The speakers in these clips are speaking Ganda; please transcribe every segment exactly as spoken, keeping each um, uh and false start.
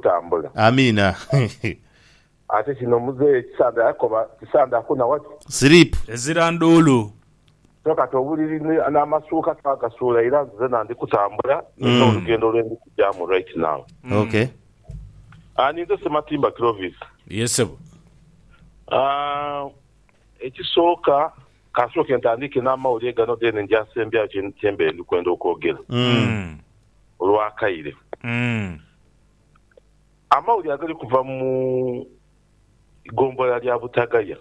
kutambula. Amina. Ate kino muze kisanda yakoba kisanda akuna wati. Sleep. Ezirandulu. Toka tobuliri n'amasuuka twakasuula era nze nandi kutambula nino olugendo lwendi kujamu right now. Okay. Ani nze Sematimba Clovis. Yes sir. Ah, ekisooka kasooka ntandike n'amawulire gano dene njasembya kyembe ndikwenda okwogera. Mm. Olwakaire. Mm. Amawulire agali kuva mu igombola lya Butagaya.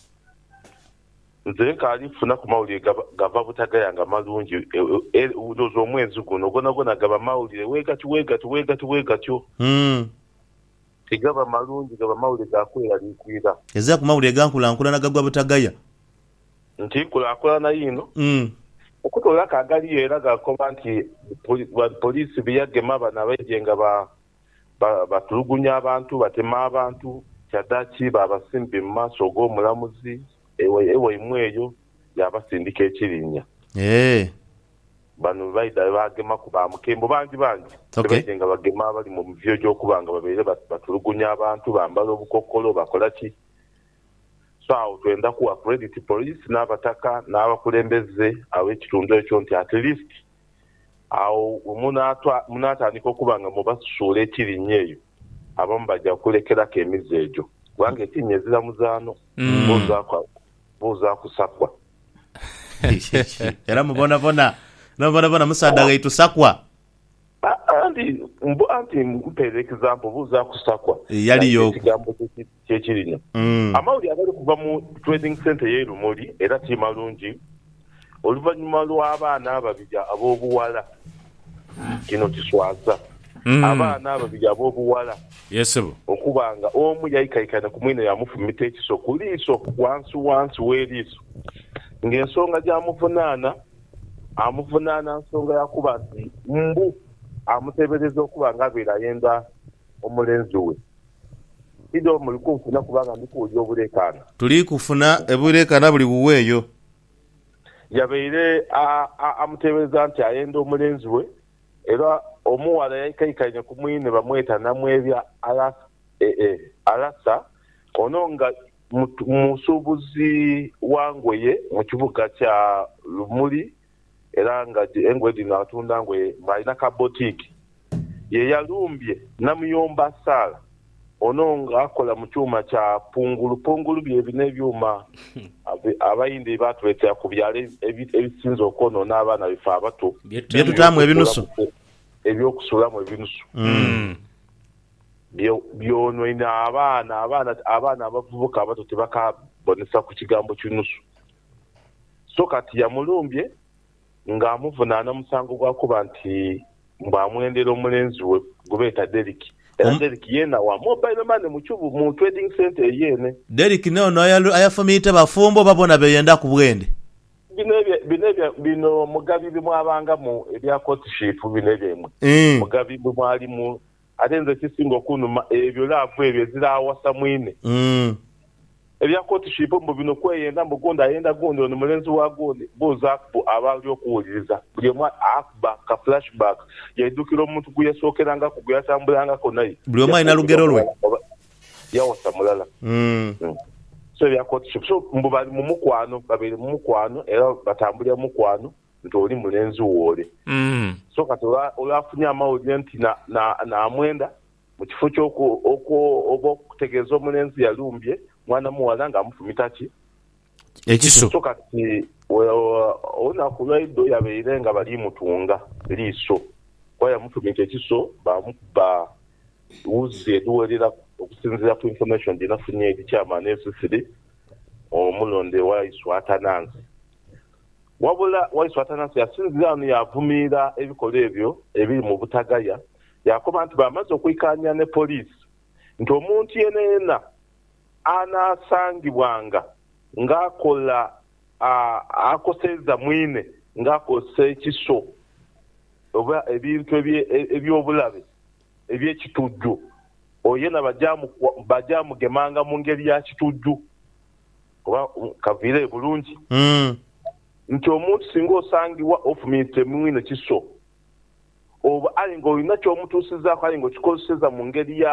Nze kalifuna ku mawulire gava Butagaya nga malungi udozo omwezi guno gona gona gaba mawulire wega tuwega tuwega tuwega tyo. Mm. Tigaba malungi gaba mawulire gakwera likwira. Eza ku mawulire gankula nkula nagagwa Butagaya. Nti kula akola na yino. Mm. Okutola kagali era gakoba nti police biyagema abana bajenga ba batulugunya abantu batema abantu kyadachi babasimbi maso go mulamuzi ewe ewe imweyo yabasindika ekirinya. Eh. Bano baida bagema kuba mukembo bangi bangi. Okay. Bajenga bagema bali mu mvyo gyo kubanga babere batulugunya abantu bambala obukokolo bakola ki. So twenda ku accredit police n'abataka n'abakulembeze abekitundu ekyo nti at least awo munatwa munatandika okubanga mu basule ekirinyeyo abamu bajja kulekera ke emizejo wange etinyezira muzaano buza kwa buza kusakwa era mubona bona nobona bona musada gaitu sakwa andi mbo anti mpere example buza kusakwa yali yo kigambo kyekirinya amawuli agali kuva mu trading center ye Lumuli era timalungi oluvanyuma lw'abaana ababija ab'obuwala kino kiswaza abaana ababija ab'obuwala yesebo okubanga omu yayikaikana ku mwine yamufumita ekiso kuliiso wansi wansi w'eriiso ng'ensonga gy'amuvunaana amuvunaana nsonga yakuba nti mbu amuteebereza okuba nga abeera ayenda omulenzi we ido muli kunfuna kubanga ndikuwulira obuleekaana tuli kufuna ebuleekaana buli buweeyo yabeire amuteebereza nti ayenda omulenzi we era omuwala yayikaikanye ku mwine bamweta namwebya alasa ono nga musuubuzi wangweye mu kibuga kya Lumuli era nga engwe dino atunda ngwe balina ka boutique ye yalumbye namuyomba sala ono nga akola mu kyuma kya pungulu pungulu bye bine byuma abayindi batwetya ku byale ebisinzo okono n'abaana bifa abato byetutamu ebinusu ebyokusulamu ebinusu byo byono ina abaana abaana abaana abavubuka abato tebakabonesa ku kigambo kinusu so kati yamulumbye nga amuvunaana musango gwakuba nti mbamwendera omulenzi we gubeeta Derek era um, Derek yena wa mobile money mu chubu mu trading center yene Derek no no ayafumita bafumbo babona beyenda ku bwende binebya binebya bino mugabi bimu abanga mu ebya courtship binebya mu mm. mugabi bimu ali mu atenze kisingo kunu ebyo lafu ebyo ziraawasa mwine mm. ebya courtship mbu bino kweyenda mbugonda ayenda gondo ono mulenzi wa gondi boza abali okuwuliriza buli omwa akba ka flashback yedukira omuntu guyasokeranga ku guyatambulanga ko naye buli omwa ina lugero lwe yawasa mulala mm. mm. so ebya courtship so mbu bali mu mukwano babiri mu mukwano era batambulira mu mukwano nti oli mulenzi wole mm. so kati olafunya amawulire nti na, na, na amwenda mu kifo ky'oko oba okutegeeza omulenzi yalumbye mwana muwala nga amufumita ki ekiso so kati olunaku lwaido yabeire nga bali mutunga liiso kwa yamufumita ekiso bamukuba wuzi eduwerera okusinziira ku information gyenafunye eri chairman S C D omulonde wa Iswatanansi wabula wa Iswatanansi yasinzira ano yavumiira ebikola ebyo ebiri mu Butagaya yakoba nti bamaze okwikanya ne police nti omuntu yena yena anasangibwanga ng'akola akoseza mwine ng'akosa ekiso oba ebintu ebyobulabe ebyekitujju oyena bajamugemanga mu ngeri ya kitujju oba kavire bulungi mm. nti omuntu singa osangibwa ofumite mwine kiso oba ali ng'olina ky'omutuusizaako ali ng'okikozeseza mu ngeri ya